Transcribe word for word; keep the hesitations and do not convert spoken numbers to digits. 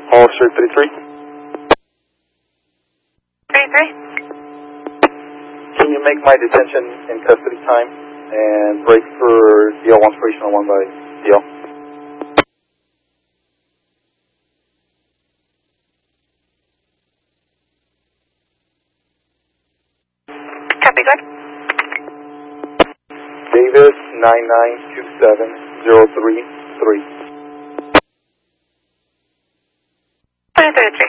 Officer thirty-three. thirty-three. Can you make my detention in custody time and break for D L one separation on one by D L? Copy, good. Davis nine nine two seven zero three three. thirty-three.